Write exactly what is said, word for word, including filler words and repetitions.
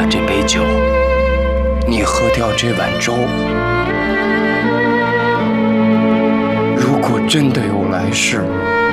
了这杯酒，你喝掉这碗粥。如果真的有来世，